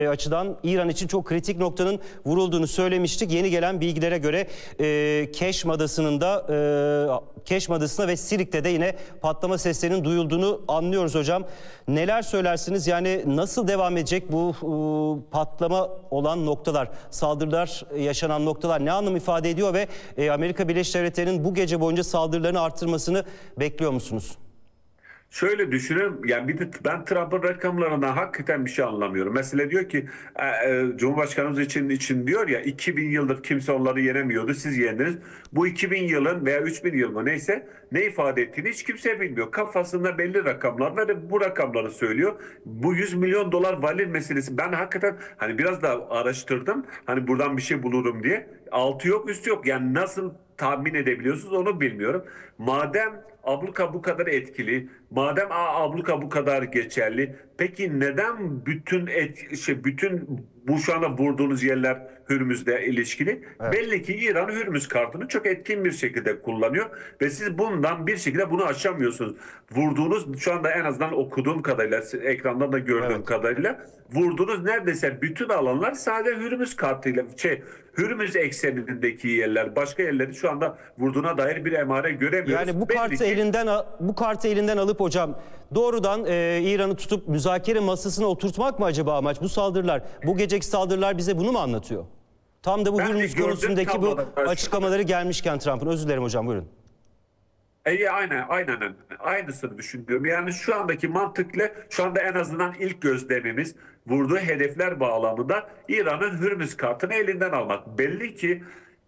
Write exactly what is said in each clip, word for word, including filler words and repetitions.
açıdan İran için çok kritik noktanın vurulduğunu söylemiştik. Yeni gelen bilgilere göre e, Keşm Adası'nın da e, Keşm Adası'na ve Sirik'te de yine patlama seslerinin duyulduğunu anlıyoruz hocam. Neler söylersiniz? Yani nasıl devam edecek bu e, patlama olan noktalar, saldırılar yaşanan noktalar ne anlam ifade ediyor ve e, Amerika Birleşik Devletleri'nin bu gece boyunca saldırılarını arttırmasını bekliyor musunuz? Şöyle düşünün, yani bir de ben Trump'ın rakamlarından hakikaten bir şey anlamıyorum. Mesela diyor ki e, e, Cumhurbaşkanımız için için diyor ya, iki bin yıldır kimse onları yenemiyordu, siz yendiniz. Bu iki bin yılın veya üç bin yıl mı neyse ne ifade ettiğini hiç kimse bilmiyor. Kafasında belli rakamlar var ve bu rakamları söylüyor. Bu yüz milyon dolar varil meselesi, ben hakikaten hani biraz da araştırdım. Hani buradan bir şey bulurum diye. Altı yok üstü yok, yani nasıl tahmin edebiliyorsunuz onu bilmiyorum. Madem abluka bu kadar etkili, madem abluka bu kadar geçerli, peki neden bütün et, şey, bütün bu şu anda vurduğunuz yerler Hürmüz'le ilişkili? Evet. Belli ki İran Hürmüz kartını çok etkin bir şekilde kullanıyor ve siz bundan bir şekilde bunu aşamıyorsunuz. Vurduğunuz, şu anda en azından okuduğum kadarıyla, ekrandan da gördüğüm Evet. kadarıyla, vurduğunuz neredeyse bütün alanlar sadece Hürmüz kartıyla, şey, Hürmüz eksenindeki yerler, başka yerleri şu anda vurduğuna dair bir emare göremiyoruz. Yani bu Belli kartı ki... elinden bu kartı elinden alıp hocam doğrudan e, İran'ı tutup müzakere masasına oturtmak mı acaba amaç? Bu saldırılar, bu geceki saldırılar bize bunu mu anlatıyor? Tam da bu Hürmüz konusundaki bu açıklamaları gelmişken Trump'ın, özür dilerim hocam, buyurun. E, aynen, aynen, aynısını düşünüyorum. Yani şu andaki mantıkla, şu anda en azından ilk gözlemimiz vurduğu hedefler bağlamında İran'ın Hürmüz kartını elinden almak. Belli ki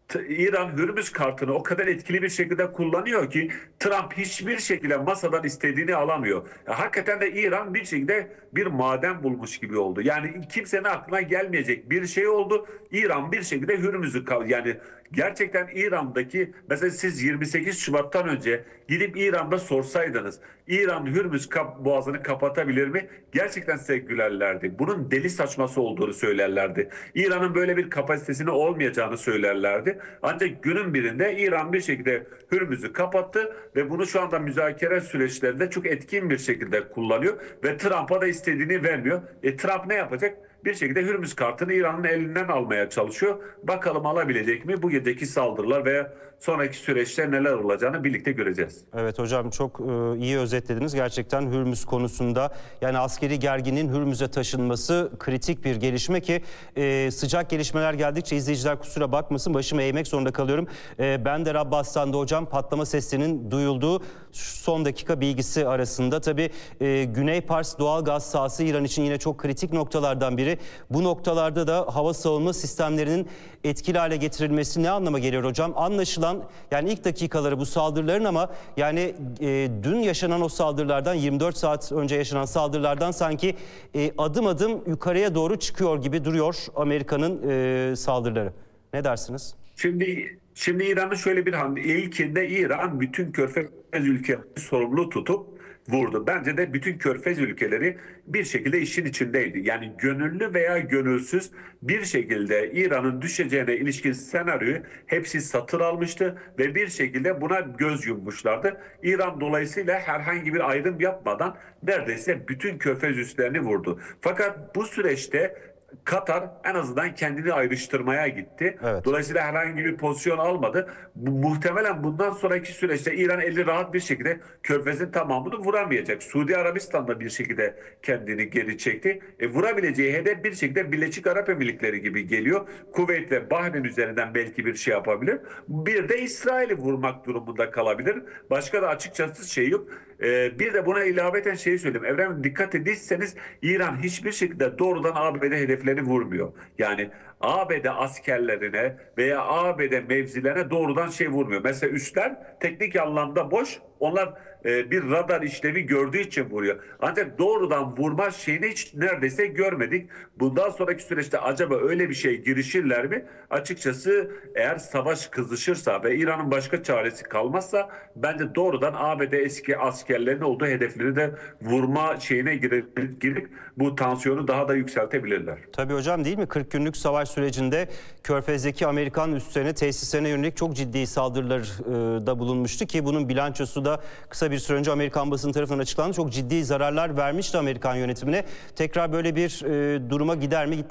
İran Hürmüz kartını o kadar etkili bir şekilde kullanıyor ki Trump hiçbir şekilde masadan istediğini alamıyor. Ya, hakikaten de İran bir şekilde bir maden bulmuş gibi oldu. Yani kimsenin aklına gelmeyecek bir şey oldu. İran bir şekilde Hürmüz'ü, yani gerçekten İran'daki, mesela siz yirmi sekiz Şubat'tan önce gidip İran'da sorsaydınız İran Hürmüz kap, boğazını kapatabilir mi? Gerçekten size gülerlerdi. Bunun deli saçması olduğunu söylerlerdi. İran'ın böyle bir kapasitesinin olmayacağını söylerlerdi. Ancak günün birinde İran bir şekilde Hürmüz'ü kapattı ve bunu şu anda müzakere süreçlerinde çok etkin bir şekilde kullanıyor ve Trump'a da istediğini vermiyor. E Trump ne yapacak? Bir şekilde Hürmüz kartını İran'ın elinden almaya çalışıyor. Bakalım alabilecek mi? Bu geceki saldırılar veya sonraki süreçte neler olacağını birlikte göreceğiz. Evet hocam, çok e, iyi özetlediniz. Gerçekten Hürmüz konusunda, yani askeri gerginin Hürmüz'e taşınması kritik bir gelişme ki e, sıcak gelişmeler geldikçe izleyiciler kusura bakmasın, başımı eğmek zorunda kalıyorum. E, ben de Abbas'tan da hocam patlama seslerinin duyulduğu son dakika bilgisi arasında. Tabii e, Güney Pars doğal gaz sahası İran için yine çok kritik noktalardan biri. Bu noktalarda da hava savunma sistemlerinin etkili hale getirilmesi ne anlama geliyor hocam? Anlaşılan, yani ilk dakikaları bu saldırıların, ama yani e, dün yaşanan o saldırılardan, yirmi dört saat önce yaşanan saldırılardan sanki e, adım adım yukarıya doğru çıkıyor gibi duruyor Amerika'nın e, saldırıları. Ne dersiniz? Şimdi şimdi İran'ın şöyle bir hamle. İlkinde İran bütün Körfez ülkeleri sorumlu tutup vurdu. Bence de bütün Körfez ülkeleri bir şekilde işin içindeydi. Yani gönüllü veya gönülsüz bir şekilde İran'ın düşeceğine ilişkin senaryoyu hepsi satın almıştı ve bir şekilde buna göz yummuşlardı. İran dolayısıyla herhangi bir ayrım yapmadan neredeyse bütün Körfez üslerini vurdu. Fakat bu süreçte Katar en azından kendini ayrıştırmaya gitti. Evet. Dolayısıyla herhangi bir pozisyon almadı. Bu, muhtemelen bundan sonraki süreçte İran eli rahat bir şekilde Körfez'in tamamını vuramayacak. Suudi Arabistan da bir şekilde kendini geri çekti. E, vurabileceği hedef bir şekilde Birleşik Arap Emirlikleri gibi geliyor. Kuveyt ve Bahreyn üzerinden belki bir şey yapabilir. Bir de İsrail'i vurmak durumunda kalabilir. Başka da açıkçası şey yok. E, bir de buna ilaveten şeyi söyleyeyim. Evren, dikkat edirseniz İran hiçbir şekilde doğrudan A B D hedeflerini vurmuyor. Yani A B D askerlerine veya A B D mevzilerine doğrudan şey vurmuyor. Mesela üsler teknik anlamda boş. Onlar e, bir radar işlevi gördüğü için vuruyor. Ancak doğrudan vurma şeyini hiç neredeyse görmedik. Bundan sonraki süreçte acaba öyle bir şey girişirler mi? Açıkçası eğer savaş kızışırsa ve İran'ın başka çaresi kalmazsa bence doğrudan A B D eski askerlerinin olduğu hedefleri de vurma şeyine girip, girip bu tansiyonu daha da yükseltebilirler. Tabii hocam, değil mi? kırk günlük savaş sürecinde Körfez'deki Amerikan üslerine, tesislerine yönelik çok ciddi saldırılarda bulunmuştu ki bunun bilançosu da kısa bir süre önce Amerikan basını tarafından açıklandı. Çok ciddi zararlar vermişti Amerikan yönetimine. Tekrar böyle bir e, duruma gider mi, gitmez